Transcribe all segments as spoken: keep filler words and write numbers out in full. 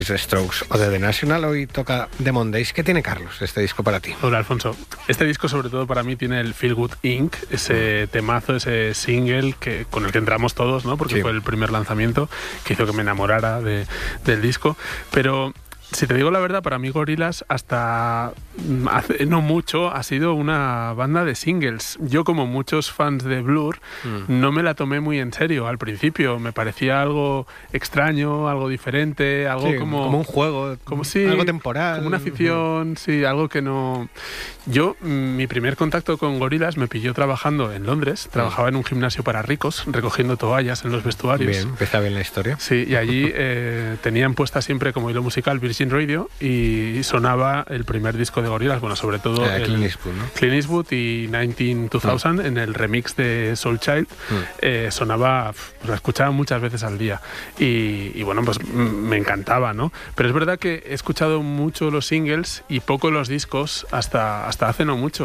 The Strokes o de The National. Hoy toca Demon Days. ¿Qué tiene, Carlos, este disco para ti? Hola, Alfonso. Este disco sobre todo para mí tiene el Feel Good Incorporated, ese temazo, ese single que, con el que entramos todos, ¿no? Porque sí, fue el primer lanzamiento que hizo que me enamorara de, del disco. Pero si te digo la verdad, para mí Gorillaz hasta hace no mucho ha sido una banda de singles. Yo, como muchos fans de Blur, mm. no me la tomé muy en serio al principio. Me parecía algo extraño, algo diferente, algo sí, como... como un juego, como, sí, algo temporal. Como una afición, sí, algo que no... Yo, mi primer contacto con Gorillaz me pilló trabajando en Londres. Trabajaba en un gimnasio para ricos, recogiendo toallas en los vestuarios. Bien, empieza bien la historia. Sí, y allí eh, tenían puesta siempre como hilo musical Virgin Radio y sonaba el primer disco de Gorillaz, bueno, sobre todo eh, el Clint Eastwood, ¿no? Clint Eastwood y diecinueve dos mil mm. en el remix de Soul Child mm. eh, sonaba, pues, la escuchaba muchas veces al día y, y bueno, pues me encantaba, ¿no? Pero es verdad que he escuchado mucho los singles y poco los discos hasta, hasta hace no mucho,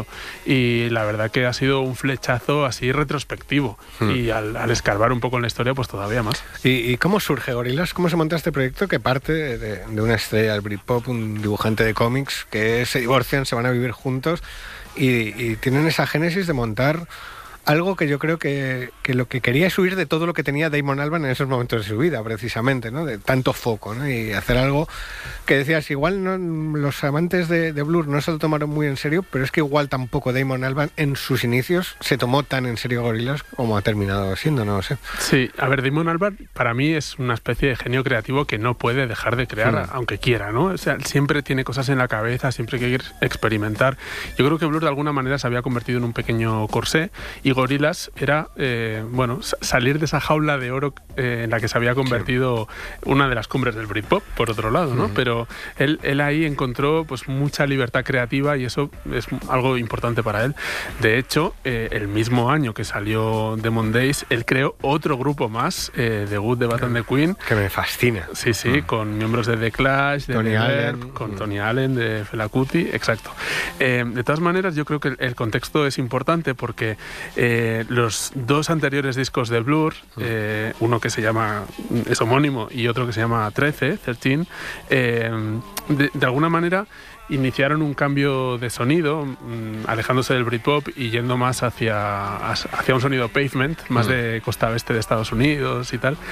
y la verdad que ha sido un flechazo así retrospectivo mm. y al, al escarbar un poco en la historia, pues todavía más. ¿Y, y cómo surge Gorillaz? ¿Cómo se monta este proyecto que parte de, de, de una estrella del Britpop, un dibujante de cómics, que se divorcian, se van a vivir juntos y, y tienen esa génesis de montar algo que yo creo que, que lo que quería es huir de todo lo que tenía Damon Albarn en esos momentos de su vida, precisamente, ¿no? De tanto foco, ¿no? Y hacer algo que decías, igual no, los amantes de, de Blur no se lo tomaron muy en serio, pero es que igual tampoco Damon Albarn en sus inicios se tomó tan en serio Gorillaz como ha terminado siendo, no lo sé. Sí, a ver, Damon Albarn para mí es una especie de genio creativo que no puede dejar de crear, sí. aunque quiera, ¿no? O sea, siempre tiene cosas en la cabeza, siempre hay que experimentar. Yo creo que Blur de alguna manera se había convertido en un pequeño corsé y Gorillaz era, eh, bueno, salir de esa jaula de oro eh, en la que se había convertido sí. una de las cumbres del Britpop, por otro lado, ¿no? Uh-huh. Pero él, él ahí encontró pues mucha libertad creativa y eso es algo importante para él. De hecho, eh, el mismo año que salió Demon Days, él creó otro grupo más, eh, The Good, The Bad and The Queen. Que me fascina. Sí, sí, uh-huh. con miembros de The Clash, de Tony The Allen, Verb, con uh-huh. Tony Allen, de Fela Kuti, exacto. Eh, de todas maneras, yo creo que el, el contexto es importante porque Eh, los dos anteriores discos de Blur, eh, uno que se llama, es homónimo, y otro que se llama trece, trece, eh, de, de alguna manera iniciaron un cambio de sonido, mmm, alejándose del Britpop y yendo más hacia, hacia un sonido pavement, más mm. de costa oeste de Estados Unidos y tal.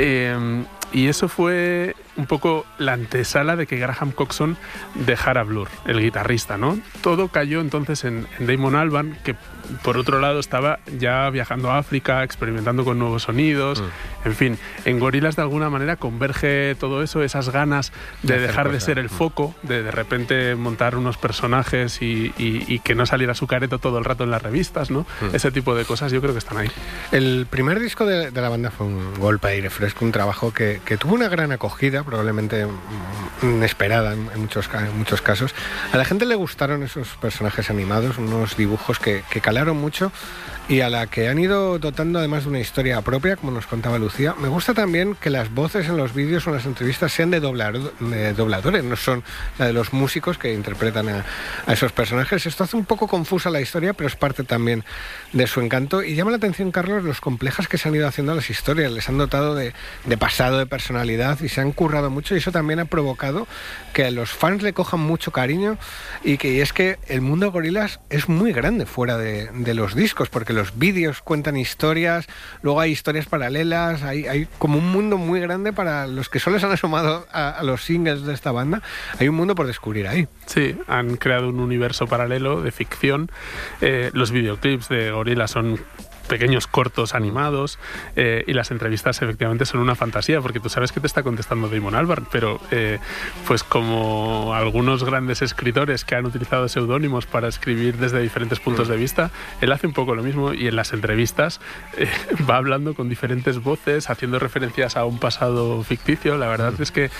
Eh, y eso fue un poco la antesala de que Graham Coxon dejara Blur, el guitarrista, ¿no? Todo cayó entonces en, en Damon Albarn, que por otro lado estaba ya viajando a África, experimentando con nuevos sonidos, mm. en fin, en Gorillaz de alguna manera converge todo eso, esas ganas de, de dejar cosas. de ser el foco, de de repente montar unos personajes y, y, y que no saliera su careto todo el rato en las revistas, ¿no? Mm. Ese tipo de cosas yo creo que están ahí. El primer disco de, de la banda fue un golpe de aire fresco, un trabajo que, que tuvo una gran acogida, probablemente inesperada en, en, muchos, en muchos casos. A la gente le gustaron esos personajes animados, unos dibujos que, que calaron mucho y a la que han ido dotando además de una historia propia, como nos contaba Lucía. Me gusta también que las voces en los vídeos o en las entrevistas sean de, doblar, de dobladores, no son la de los músicos que interpretan a, a esos personajes. Esto hace un poco confusa la historia, pero es parte también de su encanto. Y llama la atención, Carlos, los complejas que se han ido haciendo a las historias. Les han dotado de, de pasado, de personalidad y se han currado mucho, y eso también ha provocado que los fans le cojan mucho cariño y que y es que el mundo de Gorillaz es muy grande fuera de, de los discos, porque los vídeos cuentan historias, luego hay historias paralelas, hay, hay como un mundo muy grande para los que solo se han asomado a, a los singles de esta banda. Hay un mundo por descubrir ahí. Sí, han creado un universo paralelo de ficción. Eh, los videoclips de Gorillaz son pequeños cortos animados eh, y las entrevistas efectivamente son una fantasía, porque tú sabes que te está contestando Damon Albarn, pero eh, pues como algunos grandes escritores que han utilizado seudónimos para escribir desde diferentes puntos de vista, él hace un poco lo mismo y en las entrevistas eh, va hablando con diferentes voces, haciendo referencias a un pasado ficticio. La verdad es que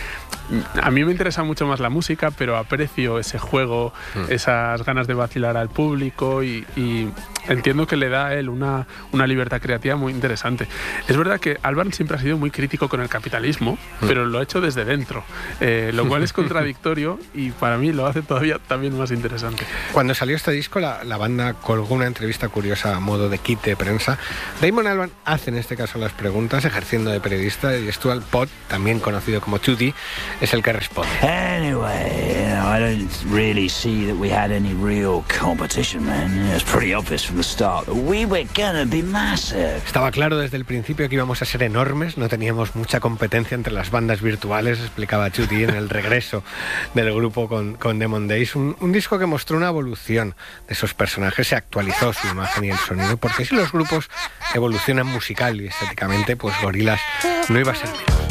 a mí me interesa mucho más la música, pero aprecio ese juego, esas ganas de vacilar al público y, y entiendo que le da a él una una libertad creativa muy interesante. Es verdad que Albarn siempre ha sido muy crítico con el capitalismo, mm. pero lo ha hecho desde dentro, eh, lo cual es contradictorio y para mí lo hace todavía también más interesante. Cuando salió este disco, la, la banda colgó una entrevista curiosa a modo de kit de prensa. Damon Albarn hace en este caso las preguntas, ejerciendo de periodista, y Stuart Pott, también conocido como two D, es el que responde. Anyway, you know, I don't really see that we had any real competition, man. It's pretty obvious from the start that we were gonna be massive. Estaba claro desde el principio que íbamos a ser enormes, no teníamos mucha competencia entre las bandas virtuales, explicaba two D en el regreso del grupo con, con Demon Days. Un, un disco que mostró una evolución de esos personajes, se actualizó su imagen y el sonido, porque si los grupos evolucionan musical y estéticamente, pues Gorillaz no iba a ser menos.